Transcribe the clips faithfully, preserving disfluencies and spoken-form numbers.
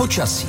Počasí.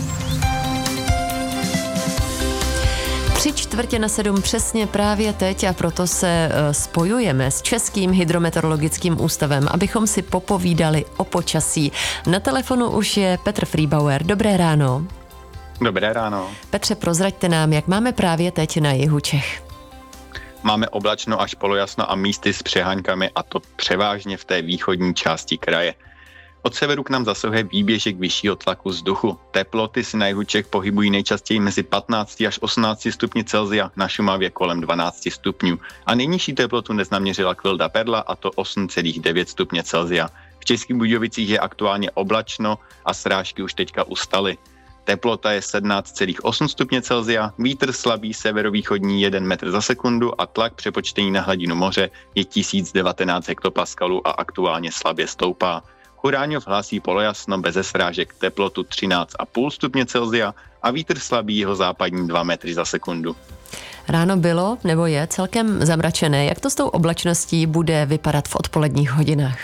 Tři čtvrtě na sedm přesně právě teď a proto se spojujeme s Českým hydrometeorologickým ústavem, abychom si popovídali o počasí. Na telefonu už je Petr Friebauer. Dobré ráno. Dobré ráno. Petře, prozraďte nám, jak máme právě teď na jihu Čech. Máme oblačno až polojasno a místy s přeháňkami, a to převážně v té východní části kraje. Od severu k nám zasahuje výběžek vyššího tlaku vzduchu. Teploty se na jihu Čech pohybují nejčastěji mezi patnácti až osmnácti stupni Celsia, na Šumavě kolem dvanácti stupňů. A nejnižší teplotu dnes naměřila Kvilda Perla, a to osm celá devět stupně Celsia. V Českých Budějovicích je aktuálně oblačno a srážky už teďka ustaly. Teplota je sedmnáct celá osm stupně Celsia, vítr slabý severovýchodní jeden metr za sekundu a tlak přepočtený na hladinu moře je tisíc devatenáct hektopaskalů a aktuálně slabě stoupá. Churánov hlásí polojasno beze srážek, teplotu třináct celá pět stupně Celsia a vítr slabý jihozápadní dva metry za sekundu. Ráno bylo nebo je celkem zamračené. Jak to s tou oblačností bude vypadat v odpoledních hodinách?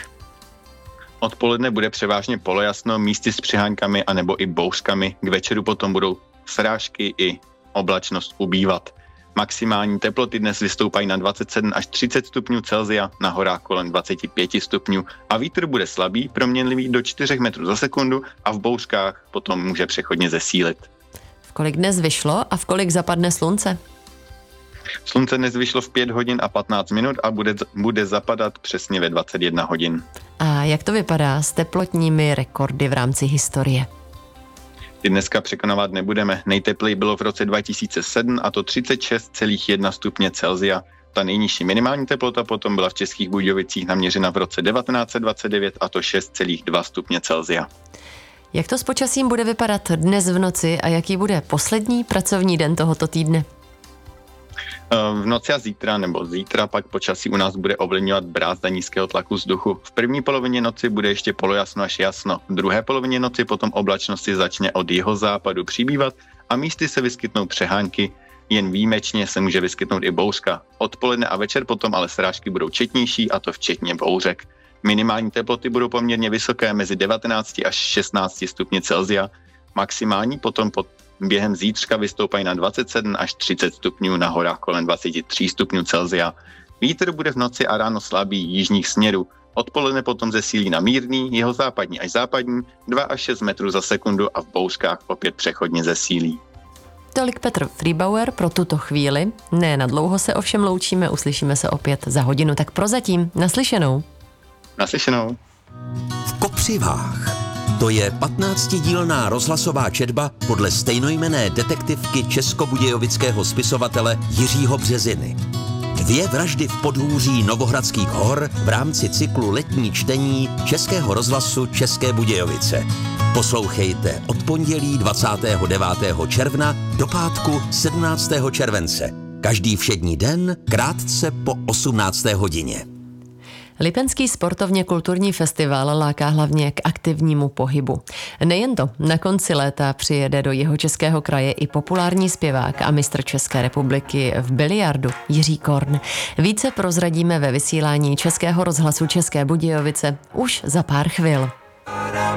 Odpoledne bude převážně polojasno, místy s přiháňkami anebo i bouřkami. K večeru potom budou srážky i oblačnost ubývat. Maximální teploty dnes vystoupají na dvacet sedm až třicet stupňů Celsia, na horách kolem dvacet pět stupňů a vítr bude slabý, proměnlivý do čtyři metrů za sekundu a v bouřkách potom může přechodně zesílit. V kolik dnes vyšlo a v kolik zapadne slunce? Slunce dnes vyšlo v pět hodin a patnáct minut a bude, bude zapadat přesně ve dvacet jedna hodin. A jak to vypadá s teplotními rekordy v rámci historie? Ty dneska překonávat nebudeme. Nejtepleji bylo v roce dva tisíce sedm, a to třicet šest celá jedna stupně Celsia. Ta nejnižší minimální teplota potom byla v Českých Budějovicích naměřena v roce devatenáct set dvacet devět, a to šest celá dva stupně Celsia. Jak to s počasím bude vypadat dnes v noci a jaký bude poslední pracovní den tohoto týdne? V noci a zítra nebo zítra pak počasí u nás bude ovlivňovat brázda nízkého tlaku vzduchu. V první polovině noci bude ještě polojasno až jasno. V druhé polovině noci potom oblačnosti začne od jihozápadu přibývat a místy se vyskytnou přehánky. Jen výjimečně se může vyskytnout i bouřka. Odpoledne a večer potom ale srážky budou četnější, a to včetně bouřek. Minimální teploty budou poměrně vysoké, mezi devatenáct až šestnáct stupni Celsia. Maximální potom pod během zítřka vystoupají na dvacet sedm až třicet stupňů, na horách kolem dvacet tři stupňů Celsia. Vítr bude v noci a ráno slabý jižních směrů. Odpoledne potom zesílí na mírný, jihozápadní až západní, dva až šest metrů za sekundu a v bouřkách opět přechodně zesílí. Tolik Petr Friebauer pro tuto chvíli. Ne na dlouho se ovšem loučíme, uslyšíme se opět za hodinu, tak prozatím naslyšenou. Naslyšenou. V Kopřivách. To je patnáctidílná rozhlasová četba podle stejnojmenné detektivky českobudějovického spisovatele Jiřího Březiny. Dvě vraždy v podhůří Novohradských hor v rámci cyklu Letní čtení Českého rozhlasu České Budějovice. Poslouchejte od pondělí dvacátého devátého června do pátku sedmnáctého července. Každý všední den krátce po osmnácté hodině. Lipenský sportovně kulturní festival láká hlavně k aktivnímu pohybu. Nejen to, na konci léta přijede do Jihočeského kraje i populární zpěvák a mistr České republiky v biliardu Jiří Korn. Více prozradíme ve vysílání Českého rozhlasu České Budějovice už za pár chvil.